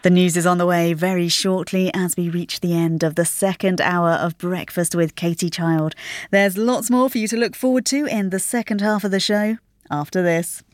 The news is on the way very shortly as we reach the end of the second hour of Breakfast with Katie Child. There's lots more for you to look forward to in the second half of the show after this.